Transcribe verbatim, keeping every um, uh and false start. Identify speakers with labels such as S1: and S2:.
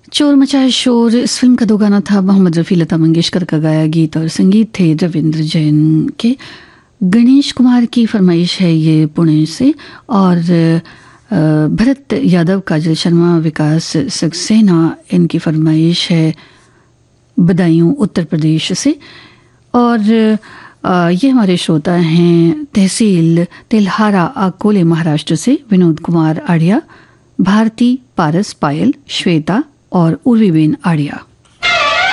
S1: चोर मचाए शोर इस फिल्म का दो गाना था। मोहम्मद रफ़ी, लता मंगेशकर का गाया गीत और संगीत थे रविंद्र जैन के। गणेश कुमार की फरमाइश है ये पुणे से, और भरत यादव, काजल शर्मा, विकास सक्सेना, इनकी फरमाइश है बदायूं उत्तर प्रदेश से। और ये हमारे श्रोता हैं तहसील तेल्हारा, अकोले, महाराष्ट्र से विनोद कुमार आड़िया, भारती, पारस, पायल, श्वेता और उर्वीबेन आड़िया।